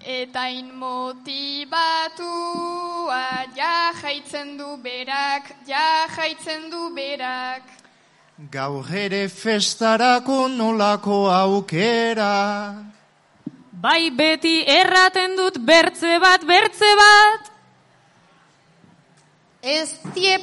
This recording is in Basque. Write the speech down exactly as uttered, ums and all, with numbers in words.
eta inmotibatua, ja jaitzen du berak, ja jaitzen du berak. Gaur ere festarako nolako aukera. Bai beti erraten dut bertze bat, bertze bat. Ez tie